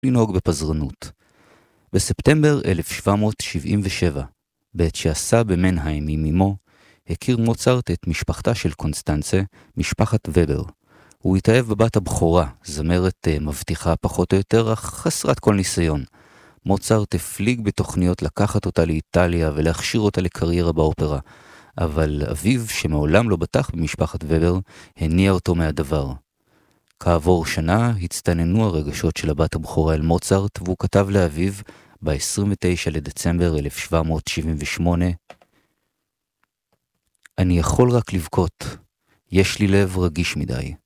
לנהוג בפזרנות. בספטמבר 1777, בעת שעשה במנהיים עם אמו, הכיר מוצרט את משפחתה של קונסטנצה, משפחת ובר. הוא התאהב בבת הבכורה, זמרת מבטיחה פחות או יותר, אך חסרת כל ניסיון. מוצרט הפליג בתוכניות לקחת אותה לאיטליה ולהכשיר אותה לקריירה באופרה, אבל אביו, שמעולם לא בטח במשפחת ובר, הניע אותו מהדבר. כעבור שנה הצטננו הרגשות של הבת הבכורה אל מוצרט, והוא כתב לאביו ב-29 לדצמבר 1778, אני יכול רק לבכות, יש לי לב רגיש מדי.